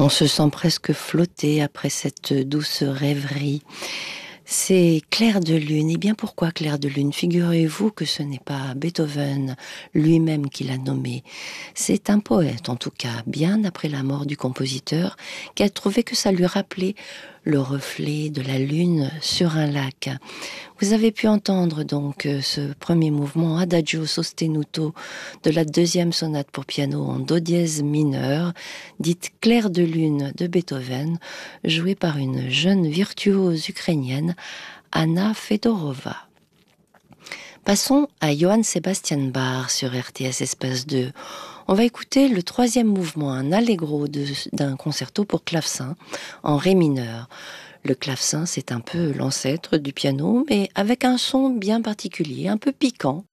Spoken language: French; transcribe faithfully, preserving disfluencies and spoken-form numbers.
On se sent presque flotter après cette douce rêverie. C'est Clair de lune. Et bien pourquoi Clair de lune? Figurez-vous que ce n'est pas Beethoven lui-même qui l'a nommé. C'est un poète, en tout cas, bien après la mort du compositeur, qui a trouvé que ça lui rappelait le reflet de la lune sur un lac. Vous avez pu entendre donc ce premier mouvement Adagio sostenuto de la deuxième sonate pour piano en do dièse mineur, dite Clair de lune de Beethoven, jouée par une jeune virtuose ukrainienne, Anna Fedorova. Passons à Johann Sebastian Bach sur R T S Espace deux. On va écouter le troisième mouvement, un allegro de, d'un concerto pour clavecin en ré mineur. Le clavecin, c'est un peu l'ancêtre du piano, mais avec un son bien particulier, un peu piquant.